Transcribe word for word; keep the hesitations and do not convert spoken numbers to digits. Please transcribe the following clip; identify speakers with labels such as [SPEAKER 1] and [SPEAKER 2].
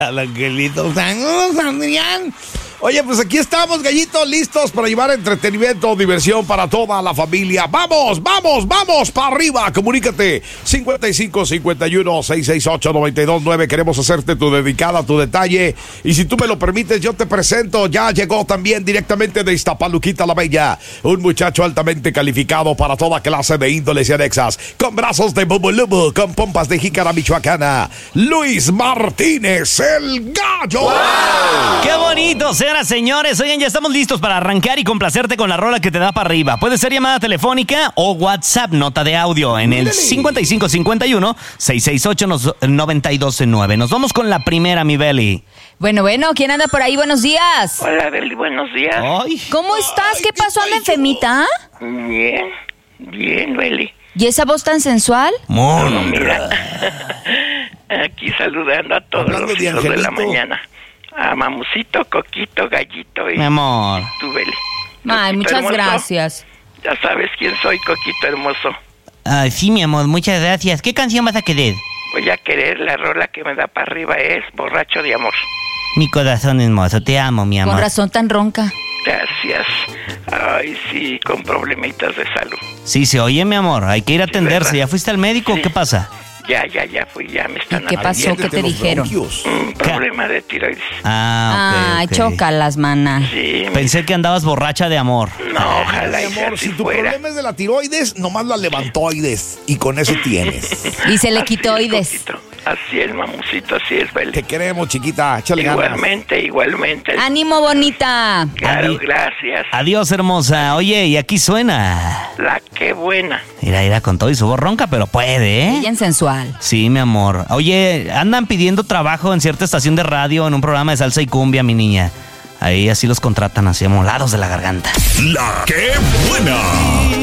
[SPEAKER 1] Al angelito. Saludos, Adrián. Oye, pues aquí estamos, gallitos, listos para llevar entretenimiento, diversión para toda la familia. ¡Vamos, vamos, vamos! ¡Para arriba! Comunícate. cincuenta y cinco, cincuenta y uno, seiscientos sesenta y ocho, noventa y dos nueve. Queremos hacerte tu dedicada, tu detalle. Y si tú me lo permites, yo te presento. Ya llegó también directamente de Iztapaluquita la Bella. Un muchacho altamente calificado para toda clase de índoles y anexas. Con brazos de bubulubu, con pompas de jícara michoacana. Luis Martínez, el gallo.
[SPEAKER 2] ¡Wow! ¡Qué bonito! Señoras, señores, oigan, ya estamos listos para arrancar y complacerte con la rola que te da para arriba. Puede ser llamada telefónica o WhatsApp, nota de audio en el cincuenta y cinco cincuenta y uno, seiscientos sesenta y ocho, noventa y dos nueve. Nos vamos con la primera, mi Beli.
[SPEAKER 3] Bueno, bueno, ¿quién anda por ahí? Buenos días.
[SPEAKER 4] Hola, Beli, buenos días.
[SPEAKER 2] Ay.
[SPEAKER 3] ¿Cómo estás? ¿Qué pasó? ¿Anda enfermita?
[SPEAKER 4] Bien, bien, Beli.
[SPEAKER 3] ¿Y esa voz tan sensual?
[SPEAKER 4] No, mira. Aquí saludando a todos
[SPEAKER 1] Hablando
[SPEAKER 4] los
[SPEAKER 1] de
[SPEAKER 4] hijos de la
[SPEAKER 1] Angelito.
[SPEAKER 4] mañana. A Mamucito, Coquito, Gallito y
[SPEAKER 2] Mi amor.
[SPEAKER 4] tú, Beli.
[SPEAKER 3] Ay,
[SPEAKER 4] Coquito
[SPEAKER 3] muchas
[SPEAKER 4] hermoso.
[SPEAKER 3] gracias.
[SPEAKER 4] Ya sabes quién soy, Coquito hermoso.
[SPEAKER 2] Ay, sí, mi amor, muchas gracias. ¿Qué canción vas a querer?
[SPEAKER 4] Voy a querer la rola que me da para arriba, es Borracho de Amor.
[SPEAKER 2] Mi corazón hermoso, te amo, mi amor.
[SPEAKER 3] Con razón tan ronca.
[SPEAKER 4] Gracias. Ay, sí, con problemitas de salud.
[SPEAKER 2] Sí, se oye, mi amor. Hay que ir a atenderse.
[SPEAKER 4] ¿verdad?
[SPEAKER 2] ¿Ya fuiste al médico?
[SPEAKER 4] Sí.
[SPEAKER 2] ¿Qué pasa?
[SPEAKER 4] Ya, ya, ya fui, ya me están
[SPEAKER 3] ¿Y qué pasó?
[SPEAKER 4] atendiendo.
[SPEAKER 3] ¿Qué te
[SPEAKER 1] Los
[SPEAKER 3] dijeron?
[SPEAKER 1] bronquios.
[SPEAKER 4] Un problema de tiroides.
[SPEAKER 2] Ah,
[SPEAKER 3] Ay,
[SPEAKER 2] ok, ok.
[SPEAKER 3] chócalas, mana.
[SPEAKER 4] Sí, mi-
[SPEAKER 2] Pensé que andabas borracha de amor.
[SPEAKER 4] no, ojalá
[SPEAKER 1] Mi
[SPEAKER 4] y sea
[SPEAKER 1] amor,
[SPEAKER 4] así
[SPEAKER 1] si tu
[SPEAKER 4] fuera.
[SPEAKER 1] problema es de la tiroides, nomás la levantoides. Y con eso tienes.
[SPEAKER 3] Y se le
[SPEAKER 4] Así
[SPEAKER 3] quitó
[SPEAKER 4] es,
[SPEAKER 3] oides.
[SPEAKER 4] Coquito. Así es, Mamucito, así es, Beli.
[SPEAKER 1] Te queremos, chiquita. Échale ganas.
[SPEAKER 4] Igualmente, igualmente.
[SPEAKER 3] ¡Ánimo, bonita!
[SPEAKER 4] Claro,
[SPEAKER 2] Adi-
[SPEAKER 4] gracias.
[SPEAKER 2] Adiós, hermosa. Oye, y aquí suena.
[SPEAKER 4] La que buena.
[SPEAKER 2] Mira, mira, con todo y su voz ronca, pero puede, ¿eh?
[SPEAKER 3] Bien sensual.
[SPEAKER 2] Sí, mi amor. Oye, andan pidiendo trabajo en cierta estación de radio, en un programa de salsa y cumbia, mi niña. Ahí así los contratan, así amolados de la garganta.
[SPEAKER 5] La que buena.